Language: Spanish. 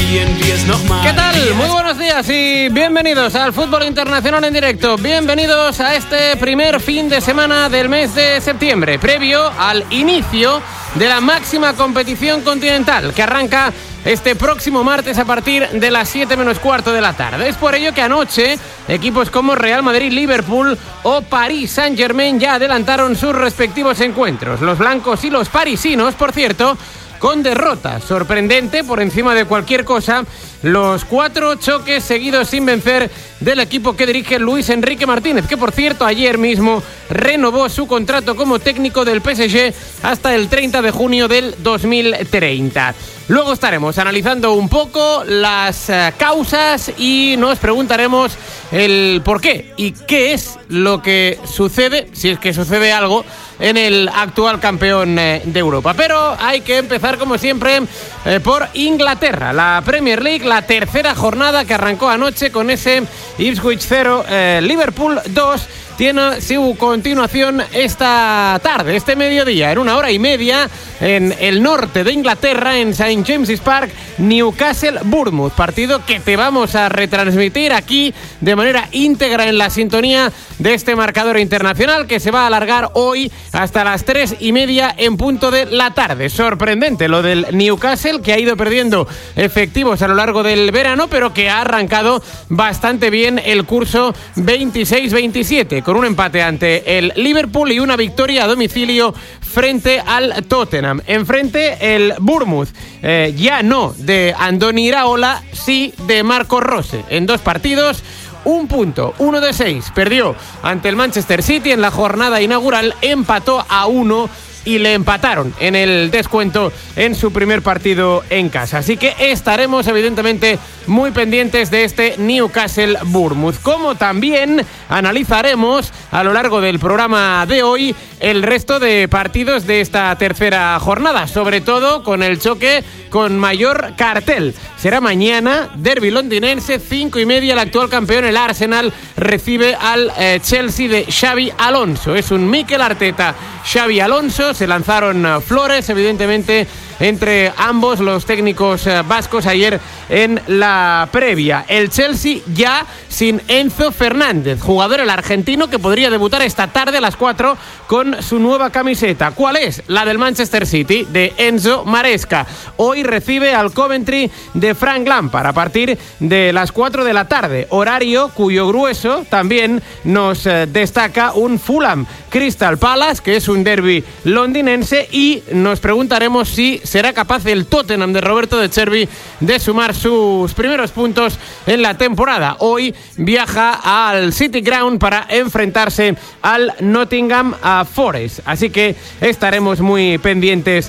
¿Qué tal? Muy buenos días y bienvenidos al Fútbol Internacional en directo. Bienvenidos a este primer fin de semana del mes de septiembre, previo al inicio de la máxima competición continental, que arranca este próximo martes a partir de las 7 menos cuarto de la tarde. Es por ello que anoche equipos como Real Madrid, Liverpool o Paris Saint-Germain ya adelantaron sus respectivos encuentros. Los blancos y los parisinos, por cierto, con derrota sorprendente por encima de cualquier cosa, los 4 choques seguidos sin vencer del equipo que dirige Luis Enrique Martínez, que por cierto ayer mismo renovó su contrato como técnico del PSG hasta el 30 de junio del 2030. Luego estaremos analizando un poco las causas y nos preguntaremos el por qué y qué es lo que sucede, si es que sucede algo, en el actual campeón de Europa. Pero hay que empezar, como siempre, por Inglaterra, la Premier League, la tercera jornada que arrancó anoche con ese Ipswich 0, Liverpool 2. Tiene su continuación esta tarde, este mediodía, en 1 hora y media, en el norte de Inglaterra, en St. James's Park, Newcastle-Bournemouth. Partido que te vamos a retransmitir aquí de manera íntegra en la sintonía de este marcador internacional, que se va a alargar hoy hasta las 3:30 en punto de la tarde. Sorprendente lo del Newcastle, que ha ido perdiendo efectivos a lo largo del verano, pero que ha arrancado bastante bien el curso 26-27, con un empate ante el Liverpool y una victoria a domicilio frente al Tottenham. Enfrente el Bournemouth, ya no de Andoni Iraola, sí de Marco Rose. En 2 partidos, 1 punto, 1 de 6. Perdió ante el Manchester City en la jornada inaugural, empató a 1 y le empataron en el descuento en su primer partido en casa. Así que estaremos evidentemente muy pendientes de este Newcastle-Bournemouth, como también analizaremos a lo largo del programa de hoy el resto de partidos de esta tercera jornada, sobre todo con el choque con mayor cartel. Será mañana, derbi londinense, 5:30, el actual campeón, el Arsenal, recibe al Chelsea de Xabi Alonso. Es un Mikel Arteta, Xabi Alonso. Se lanzaron flores, evidentemente, entre ambos los técnicos vascos ayer en la previa. El Chelsea ya sin Enzo Fernández, jugador el argentino que podría debutar esta tarde a las 4 con su nueva camiseta. ¿Cuál es? La del Manchester City, de Enzo Maresca. Hoy recibe al Coventry de Frank Lampard a partir de las 4 de la tarde, horario cuyo grueso también nos destaca un Fulham Crystal Palace, que es un derbi londinense, y nos preguntaremos si será capaz el Tottenham de Roberto De Zerbi de sumar sus primeros puntos en la temporada. Hoy viaja al City Ground para enfrentarse al Nottingham Forest, así que estaremos muy pendientes